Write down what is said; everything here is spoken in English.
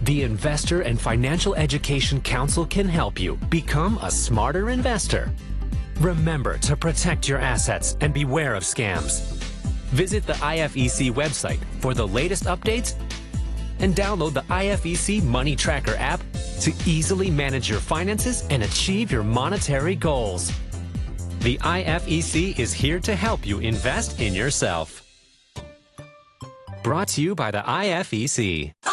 The Investor and Financial Education Council can help you become a smarter investor. Remember to protect your assets and beware of scams. Visit the IFEC website for the latest updates and download the IFEC Money Tracker app to easily manage your finances and achieve your monetary goals. The IFEC is here to help you invest in yourself. Brought to you by the IFEC.